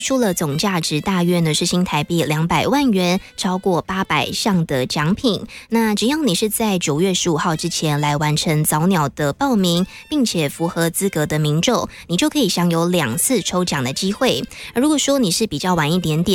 出了总价值大约呢是新台币200万元，超过800项的奖品。那只要你是在9月15号之前来完成早鸟的报名，并且符合资格的民众，你就可以享有2次抽奖的机会。而如果说你是比较晚一点点，